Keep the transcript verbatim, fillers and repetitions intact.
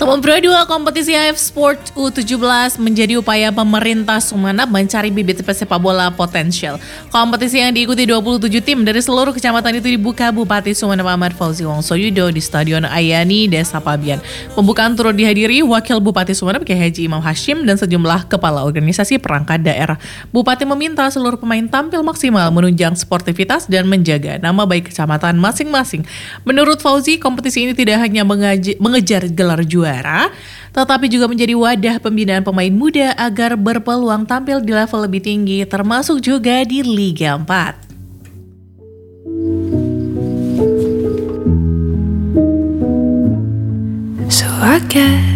Pro dua kompetisi A F Sport U tujuh belas menjadi upaya pemerintah Sumeneb mencari bibit pesepak bola potensial. Kompetisi yang diikuti dua puluh tujuh tim dari seluruh kecamatan itu dibuka Bupati Sumeneb Ahmad Fauzi Wongsoyudo di Stadion Ayani, Desa Pabian. Pembukaan turut dihadiri Wakil Bupati Sumeneb Kiai Haji Imam Hashim dan sejumlah kepala organisasi perangkat daerah. Bupati meminta seluruh pemain tampil maksimal menunjang sportivitas dan menjaga nama baik kecamatan masing-masing. Menurut Fauzi, kompetisi ini tidak hanya mengaji, mengejar gelar juara, tetapi juga menjadi wadah pembinaan pemain muda agar berpeluang tampil di level lebih tinggi, termasuk juga di Liga empat. So I guess